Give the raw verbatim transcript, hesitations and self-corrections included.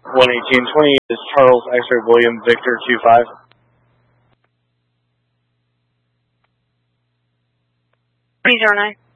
one eighteen twenty is Charles X-ray William Victor two five. three zero nine.